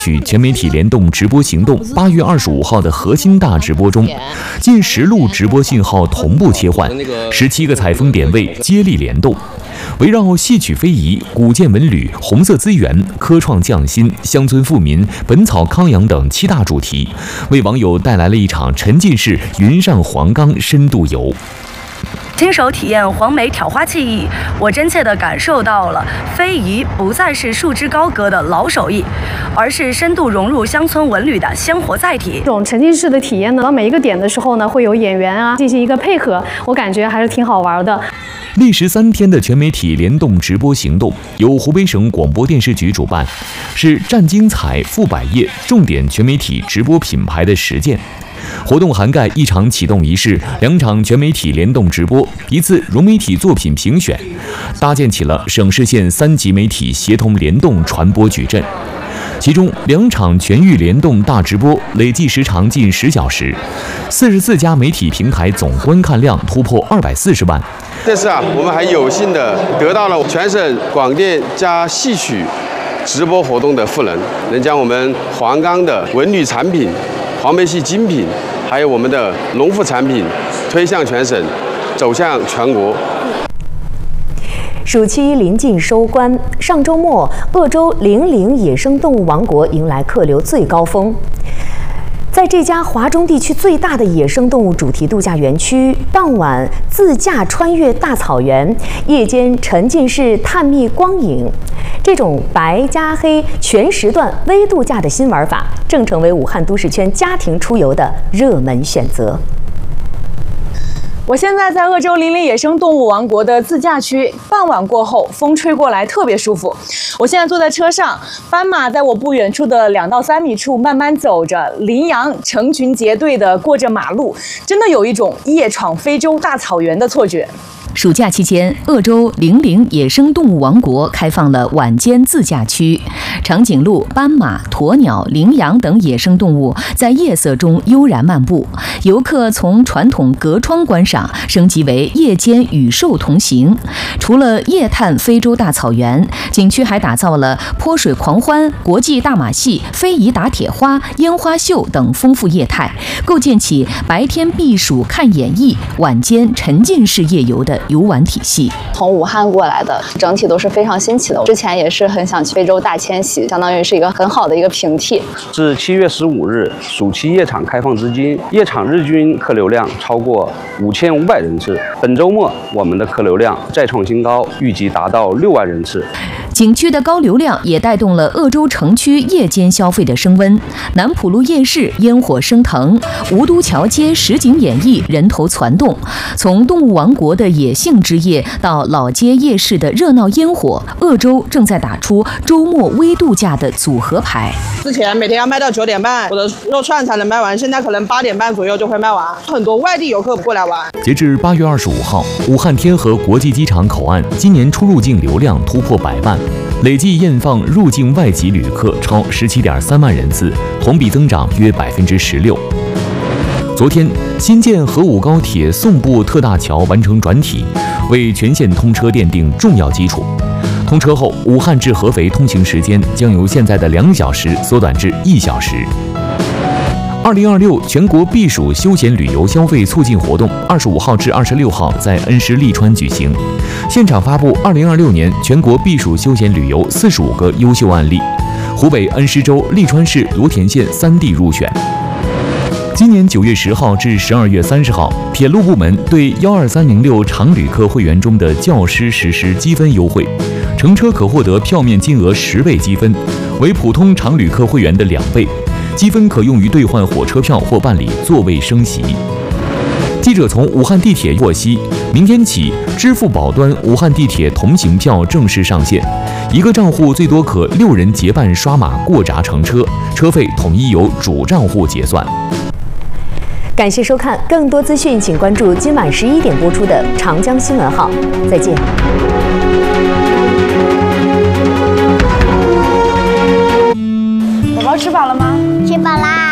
全媒体联动直播行动8月25号的核心大直播中，近10路直播信号同步切换，17个采风点位接力联动，围绕戏曲非遗、古建文旅、红色资源、科创匠心、乡村富民、本草康养等7大主题，为网友带来了一场沉浸式云上黄冈深度游。 亲手体验黄梅挑花技艺，我真切地感受到了非遗不再是束之高阁的老手艺，而是深度融入乡村文旅的鲜活载体。 这种沉浸式的体验呢，到每一个点的时候呢，会有演员啊进行一个配合，我感觉还是挺好玩的。 历时3天的全媒体联动直播行动，由湖北省广播电视局主办，是占精彩赋百业重点全媒体直播品牌的实践。活动涵盖1场启动仪式、2场全媒体联动直播、1次融媒体作品评选，搭建起了省市县3级媒体协同联动传播矩阵。其中2场全域联动大直播累计时长近10小时，44家媒体平台总观看量突破240万。 这次我们还有幸的得到了全省广电加戏曲直播活动的赋能，能将我们黄冈的文旅产品、黄梅戏精品，还有我们的农副产品推向全省，走向全国。 暑期临近收官，上周末，鄂州零陵野生动物王国迎来客流最高峰。在这家华中地区最大的野生动物主题度假园区，傍晚自驾穿越大草原，夜间沉浸式探秘光影，这种白加黑全时段微度假的新玩法，正成为武汉都市圈家庭出游的热门选择。 我现在在鄂州零陵野生动物王国的自驾区，傍晚过后，风吹过来特别舒服。我现在坐在车上，斑马在我不远处的2到3米处慢慢走着，羚羊成群结队地过着马路，真的有一种夜闯非洲大草原的错觉。 暑假期间，鄂州零陵野生动物王国开放了晚间自驾区，长颈鹿、斑马、鸵鸟、羚羊等野生动物在夜色中悠然漫步。游客从传统隔窗观赏升级为夜间与兽同行。除了夜探非洲大草原，景区还打造了泼水狂欢、国际大马戏、非遗打铁花、烟花秀等丰富业态，构建起白天避暑看演艺，晚间沉浸式夜游的游玩体系。 从武汉过来的，整体都是非常新奇的。之前也是很想去非洲大迁徙，相当于是一个很好的一个平替。 自7月15日暑期夜场开放至今，夜场日均客流量超过5500人次。本周末我们的客流量再创新高，预计达到6万人次。 景区的高流量也带动了鄂州城区夜间消费的升温。南浦路夜市烟火升腾，吴都桥街实景演绎人头攒动。从动物王国的野性之夜到老街夜市的热闹烟火，鄂州正在打出周末微度假的组合牌。 之前每天要卖到9点半，我的肉串才能卖完，现在可能8点半左右就会卖完。很多外地游客过来玩。 截至8月25号，武汉天河国际机场口岸今年出入境流量突破100万，累计验放入境外籍旅客超17.3万人次，同比增长约16%。昨天，新建河武高铁宋部特大桥完成转体，为全线通车奠定重要基础。通车后，武汉至合肥通行时间将由现在的2小时缩短至1小时。2026全国避暑休闲旅游消费促进活动25号至26号在恩施利川举行，现场发布2026年全国避暑休闲旅游45个优秀案例，湖北恩施州、利川市、罗田县3地入选。今年9月10号至12月30号，铁路部门对12306常旅客会员中的教师实施积分优惠，乘车可获得票面金额10倍积分，为普通常旅客会员的2倍。积分可用于兑换火车票或办理座位升席。记者从武汉地铁获悉，明天起，支付宝端武汉地铁同行票正式上线，一个账户最多可6人结伴刷码过闸乘车，车费统一由主账户结算。 感谢收看，更多资讯请关注今晚11点播出的长江新闻号。再见。 宝宝吃饱了吗？ 吃饱啦。